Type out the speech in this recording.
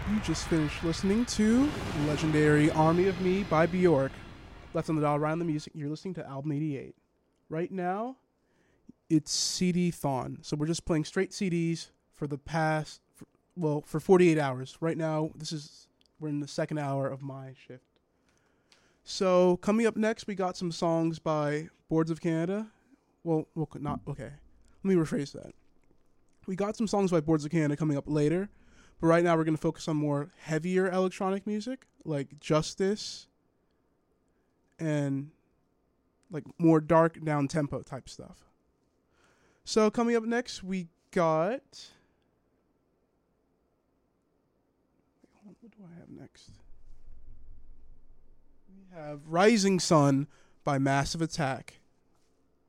You just finished listening to Legendary Army of Me by Bjork. Left on the dial around the music. You're listening to Album 88. Right now, it's CD-thon. So we're just playing straight CDs for the past, for 48 hours. Right now, we're in the second hour of my shift. So coming up next, we got some songs by Boards of Canada. Well, not, okay. Let me rephrase that. We got some songs by Boards of Canada coming up later. But right now, we're going to focus on more heavier electronic music, like Justice, and like more dark, down-tempo type stuff. So coming up next, we got... What do I have next? We have Rising Sun by Massive Attack.